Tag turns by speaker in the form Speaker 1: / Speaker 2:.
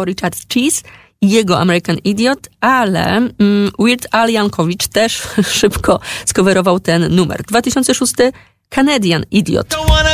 Speaker 1: Richard Cheese i jego American Idiot, ale Weird Al Yankovic też szybko skowerował ten numer. 2006 Canadian Idiot.